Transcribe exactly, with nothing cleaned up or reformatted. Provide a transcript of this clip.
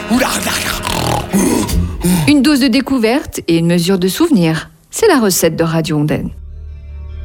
Une dose de découverte et une mesure de souvenir. C'est la recette de Radio Ondaine.